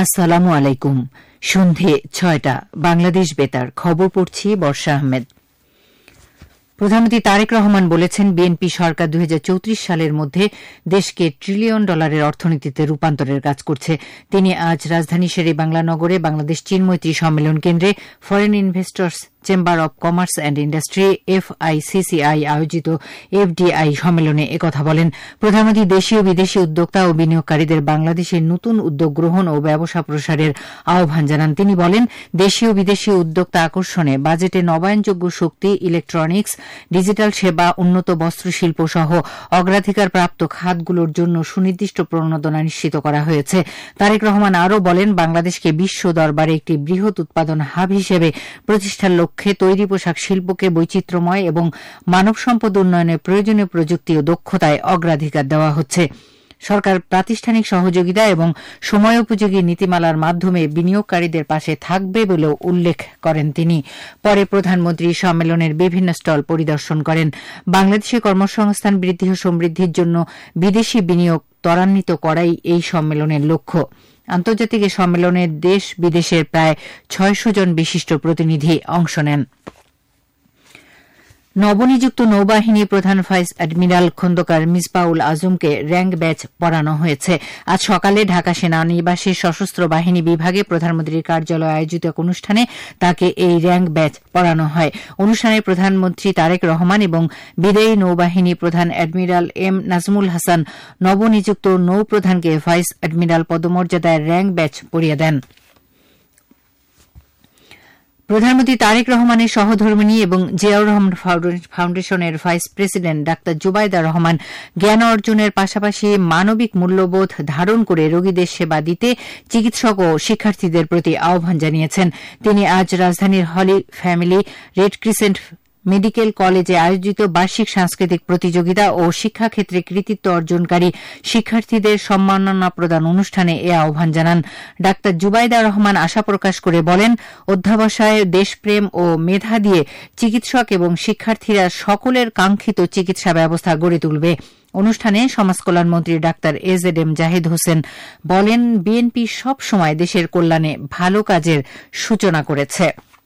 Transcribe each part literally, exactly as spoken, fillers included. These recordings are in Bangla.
আসসালামু আলাইকুম। সন্ধে ছয়টা বাংলাদেশ বেতার খবর পড়ছি বর্ষা আহমেদ। প্রধানমন্ত্রী তারেক রহমান বলেছেন, বিএনপি সরকার দুই হাজার চৌত্রিশ সালের মধ্যে দেশকে ট্রিলিয়ন ডলারের অর্থনীতিতে রূপান্তরের কাজ করছে। তিনি আজ রাজধানী শেরে বাংলা নগরে বাংলাদেশ চীন মৈত্রী সম্মেলন কেন্দ্রে foreign investors chamber of commerce and industry এফআইসিসিআই আয়োজিত এফডিআই সম্মেলনে একথা বলেন। প্রধানমন্ত্রী দেশীয় বিদেশি উদ্যোক্তা ও বিনিয়োগকারীদের বাংলাদেশের নতুন উদ্যোগ গ্রহণ ও ব্যবসা প্রসারের আহ্বান জানান। তিনি বলেন, দেশীয় বিদেশি উদ্যোক্তা আকর্ষণে বাজেটে নবায়নযোগ্য শক্তি, ইলেকট্রনিক্স, ডিজিটাল সেবা, উন্নত বস্ত্রশিল্প সহ অগ্রাধিকারপ্রাপ্ত খাতগুলোর জন্য সুনির্দিষ্ট প্রণোদনা নিশ্চিত করা হয়েছে। তারেক রহমান আরও বলেন, বাংলাদেশকে বিশ্ব দরবারে একটি বৃহৎ উৎপাদন হাব হিসেবে প্রতিষ্ঠার লক্ষ্যে তৈরি পোশাক শিল্পকে বৈচিত্র্যময় এবং মানব সম্পদ উন্নয়নে প্রয়োজনীয় প্রযুক্তি ও দক্ষতায় অগ্রাধিকার দেওয়া হচ্ছে। সরকার প্রাতিষ্ঠানিক সহযোগিতা এবং সময়োপযোগী নীতিমালার মাধ্যমে বিনিয়োগকারীদের পাশে থাকবে বলেও উল্লেখ করেন তিনি। পরে প্রধানমন্ত্রী সম্মেলনের বিভিন্ন স্টল পরিদর্শন করেন। বাংলাদেশে কর্মসংস্থান বৃদ্ধি ও সমৃদ্ধির জন্য বিদেশি বিনিয়োগ ত্বরান্বিত করাই এই সম্মেলনের লক্ষ্য। আন্তর্জাতিক এই সম্মেলনে দেশ বিদেশের প্রায় ছয়শ জন বিশিষ্ট প্রতিনিধি অংশ নেন। নবনিযুক্ত নৌবাহিনী প্রধান vice admiral Khandakar Misbaul আজমকে rank batch পড়ানো হয়েছে। আজ সকালে ঢাকা সেনানিবাসের সশস্ত্র বাহিনী বিভাগে প্রধানমন্ত্রীর কার্যালয়ে আয়োজিত এক অনুষ্ঠানে তাকে এই র্যাঙ্ক ব্যাচ পড়ানো হয়। অনুষ্ঠানে প্রধানমন্ত্রী তারেক রহমান এবং বিদায়ী নৌবাহিনী প্রধান অ্যাডমিরাল এম নাজমুল হাসান নবনিযুক্ত নৌপ্রধানকে ভাইস অ্যাডমিরাল পদমর্যাদায় র্যাঙ্ক ব্যাচ পরিয়ে দেন। প্রধানমন্ত্রী তারেক রহমানের সহধর্মিণী এবং জিয়াউর রহমান ফাউন্ডেশনের vice president doctor Zubaida Rahman জ্ঞান অর্জনের পাশাপাশি মানবিক মূল্যবোধ ধারণ করে রোগীদের সেবা দিতে চিকিৎসক ও শিক্ষার্থীদের প্রতি আহ্বান জানিয়েছেন। তিনি আজ রাজধানীর হলি ফ্যামিলি রেড ক্রিসেন্ট মেডিকেল কলেজে আয়োজিত বার্ষিক সাংস্কৃতিক প্রতিযোগিতা ও শিক্ষাক্ষেত্রে কৃতিত্ব অর্জনকারী শিক্ষার্থীদের সম্মাননা প্রদান অনুষ্ঠানে এ আহ্বান জানান। ডাক্তার জুবাইদা রহমান আশা প্রকাশ করে বলেন, অধ্যাবসায়, দেশপ্রেম ও মেধা দিয়ে চিকিৎসক এবং শিক্ষার্থীরা সকলের কাঙ্ক্ষিত চিকিৎসা ব্যবস্থা গড়ে তুলবে। অনুষ্ঠানে সমাজকল্যাণমন্ত্রী doctor AZ M Zahid Hossain বলেন, বিএনপি সব সময় দেশের কল্যাণে ভালো কাজের সূচনা করেছে।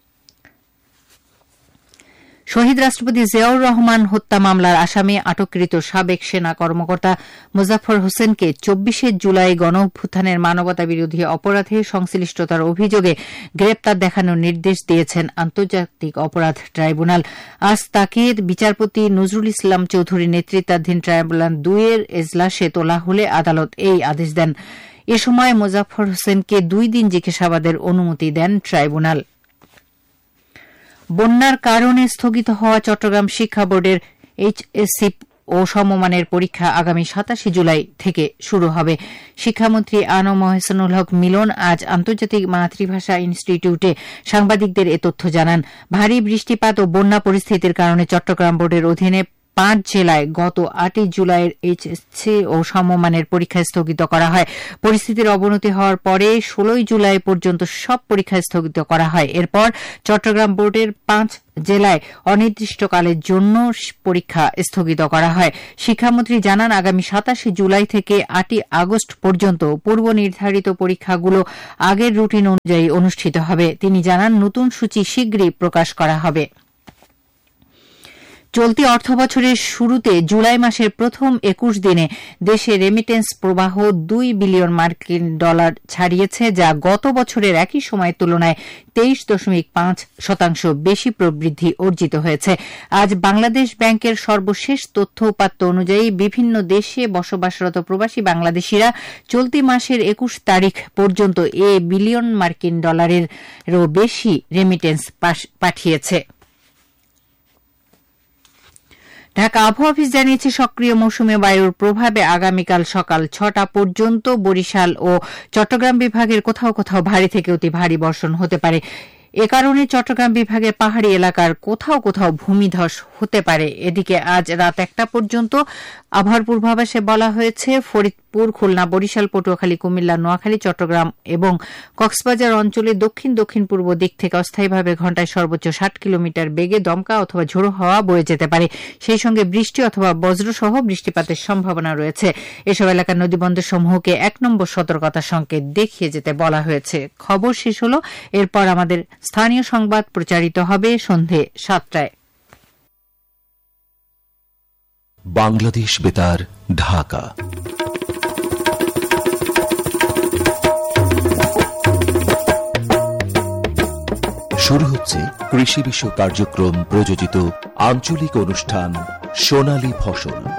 শহীদ রাষ্ট্রপতি জিয়াউর রহমান হত্যা মামলার আসামি আটককৃত সাবেক সেনা কর্মকর্তা মোজাফফর হোসেনকে চব্বিশে জুলাই গণঅভ্যুত্থানের মানবতাবিরোধী অপরাধে সংশ্লিষ্টতার অভিযোগে গ্রেপ্তার দেখানোর নির্দেশ দিয়েছেন আন্তর্জাতিক অপরাধ ট্রাইব্যুনাল। আজ তাকে বিচারপতি নজরুল ইসলাম চৌধুরী নেতৃত্বাধীন ট্রাইব্যুনাল দুইয়ের এজলাসে তোলা হলে আদালত এই আদেশ দেন। এ সময় মোজাফফর হোসেনকে দুই দিন জিজ্ঞাসাবাদের অনুমতি দেন ট্রাইব্যুনাল। বন্যার কারণে স্থগিত হওয়া চট্টগ্রাম শিক্ষা বোর্ডের এইচএসসি ও সমমানের পরীক্ষা আগামী সাতাশে জুলাই থেকে শুরু হবে। শিক্ষামন্ত্রী আনোয়ার মহসিনুল হক মিলন আজ আন্তর্জাতিক মাতৃভাষা ইনস্টিটিউটে সাংবাদিকদের এ তথ্য জানান। ভারী বৃষ্টিপাত ও বন্যা পরিস্থিতির কারণে চট্টগ্রাম বোর্ডের অধীনে পাঁচ জেলায় গত আটই জুলাইয়ের এইচএসসি ও সমমানের পরীক্ষা স্থগিত করা হয়। পরিস্থিতির অবনতি হওয়ার পরে ষোলোই জুলাই পর্যন্ত সব পরীক্ষা স্থগিত করা হয়। এরপর চট্টগ্রাম বোর্ডের পাঁচ জেলায় অনির্দিষ্টকালের জন্য পরীক্ষা স্থগিত করা হয়। শিক্ষামন্ত্রী জানান, আগামী সাতাশে জুলাই থেকে আটই আগস্ট পর্যন্ত পূর্ব নির্ধারিত পরীক্ষাগুলো আগের রুটিন অনুযায়ী অনুষ্ঠিত হবে। তিনি জানান, নতুন সূচি শীঘ্রই প্রকাশ করা হবে। চলতি অর্থবছরের শুরুতে জুলাই মাসের প্রথম একুশ দিনে দেশে রেমিটেন্স প্রবাহ দুই বিলিয়ন মার্কিন ডলার ছাড়িয়েছে, যা গত বছরের একই সময়ের তুলনায় তেইশ দশমিক পাঁচ শতাংশ বেশি প্রবৃদ্ধি অর্জিত হয়েছে। আজ বাংলাদেশ ব্যাংকের সর্বশেষ তথ্য উপাত্ত অনুযায়ী বিভিন্ন দেশে বসবাসরত প্রবাসী বাংলাদেশিরা চলতি মাসের একুশ তারিখ পর্যন্ত এ বিলিয়ন মার্কিন ডলারেরও বেশি রেমিটেন্স পাঠিয়েছে। ঢাকা আবহাওয়া অফিস জানিয়েছে, সক্রিয় মৌসুমী বায়ুর প্রভাবে আগামীকাল সকাল ছটা পর্যন্ত বরিশাল ও চট্টগ্রাম বিভাগের কোথাও কোথাও ভারী থেকে অতি ভারী বর্ষণ হতে পারে। এ কারণে চট্টগ্রাম বিভাগের পাহাড়ি এলাকার কোথাও কোথাও ভূমিধস হতে পারে। এদিকে আজ রাত একটা পর্যন্ত আবহাওয়ার পূর্বাভাসে বলা হয়েছে, ফরিদপুর ফরিদপুর, খুলনা, বরিশাল, পটুয়াখালী, কুমিল্লা, নোয়াখালী, চট্টগ্রাম এবং কক্সবাজার অঞ্চলে দক্ষিণ দক্ষিণ পূর্ব দিক থেকে অস্থায়ীভাবে ঘণ্টায় সর্বোচ্চ ষাট কিলোমিটার বেগে দমকা অথবা ঝোড়ো হাওয়া বয়ে যেতে পারে। সেই সঙ্গে বৃষ্টি অথবা বজ্রসহ বৃষ্টিপাতের সম্ভাবনা রয়েছে। এসব এলাকার নদীবন্দর সমূহকে এক নম্বর সতর্কতা সংকেত দেখিয়ে যেতে বলা হয়েছে। খবর শেষ হল। এরপর আমাদের স্থানীয় সংবাদ প্রচারিত হবে সন্ধে সাতটায়। বাংলাদেশ বেতার, ঢাকা। শুরু হচ্ছে কৃষি বিষয়ক কার্যক্রম প্রযোজিত আঞ্চলিক অনুষ্ঠান সোনালী ফসল।